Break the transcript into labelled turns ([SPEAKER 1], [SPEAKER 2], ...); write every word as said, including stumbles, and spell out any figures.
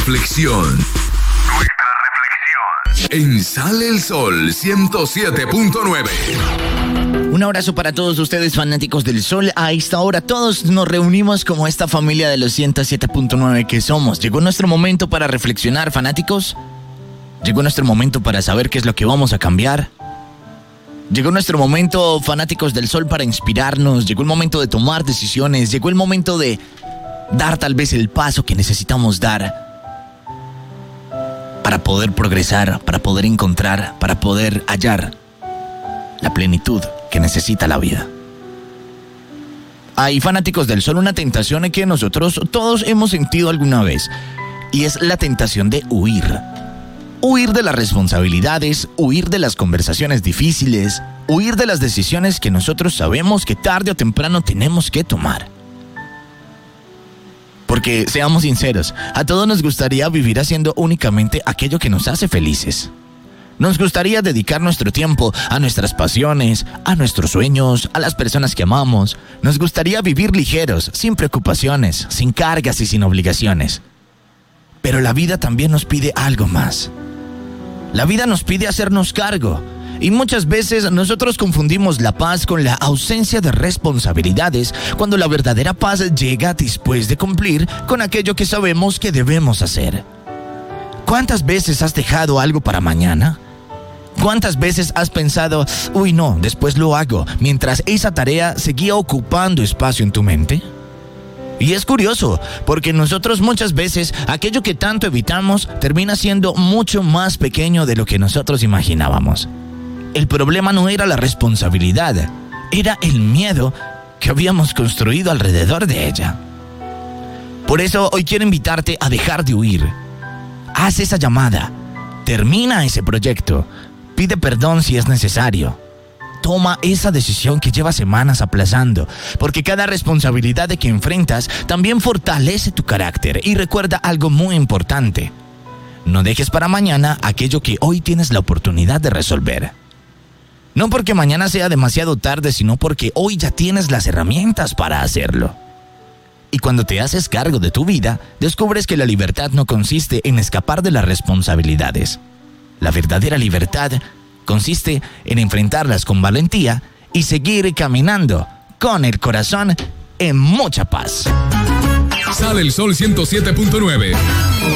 [SPEAKER 1] reflexión. Nuestra reflexión. En Sale el Sol ciento siete punto nueve.
[SPEAKER 2] Un abrazo para todos ustedes, fanáticos del Sol. A esta hora todos nos reunimos como esta familia de los ciento siete punto nueve que somos. Llegó nuestro momento para reflexionar, fanáticos. Llegó nuestro momento para saber qué es lo que vamos a cambiar. Llegó nuestro momento, fanáticos del Sol, para inspirarnos. Llegó el momento de tomar decisiones. Llegó el momento de dar tal vez el paso que necesitamos dar para poder progresar, para poder encontrar, para poder hallar la plenitud que necesita la vida. Hay, fanáticos del Sol, una tentación que nosotros todos hemos sentido alguna vez, y es la tentación de huir. Huir de las responsabilidades, huir de las conversaciones difíciles, huir de las decisiones que nosotros sabemos que tarde o temprano tenemos que tomar. Porque, seamos sinceros, a todos nos gustaría vivir haciendo únicamente aquello que nos hace felices. Nos gustaría dedicar nuestro tiempo a nuestras pasiones, a nuestros sueños, a las personas que amamos. Nos gustaría vivir ligeros, sin preocupaciones, sin cargas y sin obligaciones. Pero la vida también nos pide algo más. La vida nos pide hacernos cargo. Y muchas veces nosotros confundimos la paz con la ausencia de responsabilidades, cuando la verdadera paz llega después de cumplir con aquello que sabemos que debemos hacer. ¿Cuántas veces has dejado algo para mañana? ¿Cuántas veces has pensado, uy no, después lo hago, mientras esa tarea seguía ocupando espacio en tu mente? Y es curioso, porque nosotros muchas veces aquello que tanto evitamos termina siendo mucho más pequeño de lo que nosotros imaginábamos. El problema no era la responsabilidad, era el miedo que habíamos construido alrededor de ella. Por eso hoy quiero invitarte a dejar de huir. Haz esa llamada, termina ese proyecto, pide perdón si es necesario. Toma esa decisión que llevas semanas aplazando, porque cada responsabilidad de que enfrentas también fortalece tu carácter. Y recuerda algo muy importante: no dejes para mañana aquello que hoy tienes la oportunidad de resolver. No porque mañana sea demasiado tarde, sino porque hoy ya tienes las herramientas para hacerlo. Y cuando te haces cargo de tu vida, descubres que la libertad no consiste en escapar de las responsabilidades. La verdadera libertad consiste en enfrentarlas con valentía y seguir caminando con el corazón en mucha paz.
[SPEAKER 1] Sale el Sol ciento siete punto nueve.